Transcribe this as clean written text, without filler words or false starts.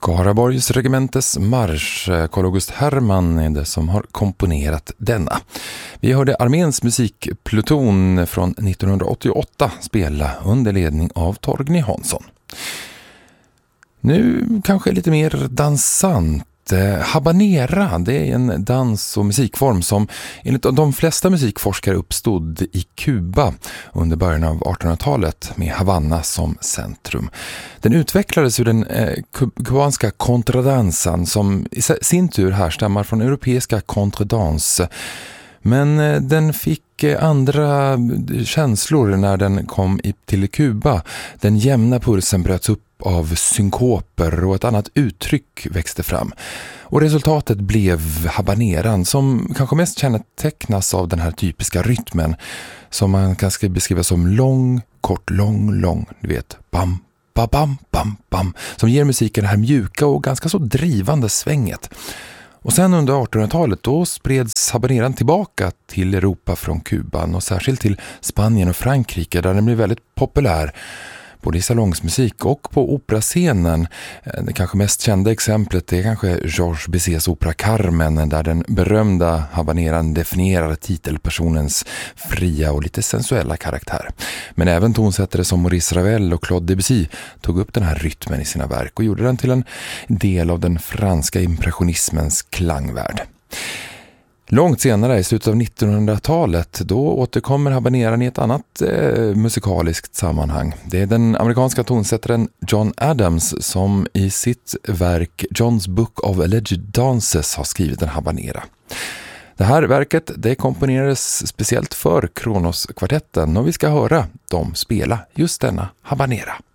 Skaraborgs regimentes marsch, Carl August Hermann är det som har komponerat denna. Vi hörde arméns musikpluton från 1988 spela under ledning av Torgny Hansson. Nu kanske lite mer dansant. Habanera, det är en dans- och musikform som enligt de flesta musikforskare uppstod i Kuba under början av 1800-talet med Havanna som centrum. Den utvecklades ur den kubanska contradansan som i sin tur härstammar från europeiska contradans. Men den fick andra känslor när den kom till Kuba. Den jämna pulsen bröts upp av synkoper och ett annat uttryck växte fram. Och resultatet blev habaneran som kanske mest kännetecknas av den här typiska rytmen som man kanske beskriva som lång, kort, lång, du vet, bam, bam, bam, bam, bam, som ger musiken det här mjuka och ganska så drivande svänget. Och sen under 1800-talet då spreds habaneran tillbaka till Europa från Kuban och särskilt till Spanien och Frankrike där den blev väldigt populär både i salongsmusik och på operascenen. Det kanske mest kända exemplet är kanske Georges Bizets opera Carmen där den berömda habaneran definierar titelpersonens fria och lite sensuella karaktär. Men även tonsättare som Maurice Ravel och Claude Debussy tog upp den här rytmen i sina verk och gjorde den till en del av den franska impressionismens klangvärld. Långt senare, i slutet av 1900-talet, då återkommer habaneran i ett annat musikaliskt sammanhang. Det är den amerikanska tonsättaren John Adams som i sitt verk John's Book of Alleged Dances har skrivit en habanera. Det här verket det komponerades speciellt för Kronos-kvartetten och vi ska höra dem spela just denna habanera.